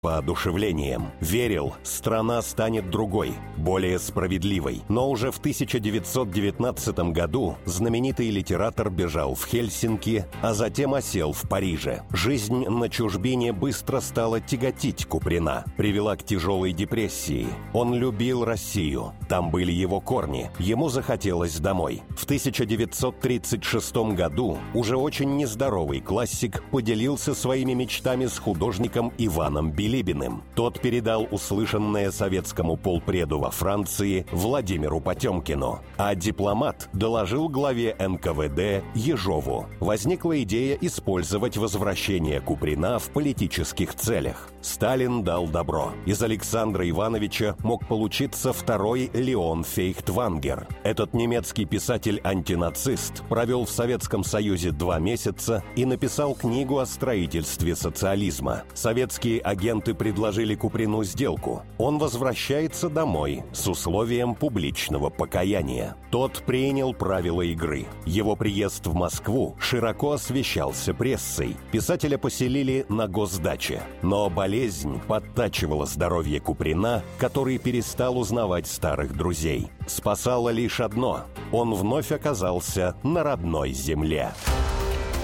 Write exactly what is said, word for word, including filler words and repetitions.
воодушевлением. Верил, страна станет другой, более справедливой. Но уже в тысяча девятьсот девятнадцатом году знаменитый литератор бежал в Хельсинки, а затем осел в Париже. Жизнь на чужбине быстро стала тяготить Куприна, привела к тяжелой депрессии. Он любил Россию, там были его корни, ему захотелось домой. В тысяча девятьсот тридцать шестом году уже очень нездоровый классик поделился своими мечтами с художником Иваном Билибиным. Тот передал услышанное советскому полпреду во Франции Владимиру Потемкину, а дипломат доложил главе эн ка вэ дэ Ежову. Возникла идея использовать возвращение Куприна в политических целях. Сталин дал добро. Из Александра Ивановича мог получиться второй Леон Фейхтвангер. Этот немецкий писатель-антинацист провел в Советском Союзе два месяца и написал книгу о строительстве социализма. Советские агенты предложили Куприну сделку. Он возвращается домой с условием публичного покаяния. Тот принял правила игры. Его приезд в Москву широко освещался прессой. Писателя поселили на госдаче. Но болезнь подтачивала здоровье Куприна, который перестал узнавать старых друзей. Спасало лишь одно – он вновь оказался на родной земле.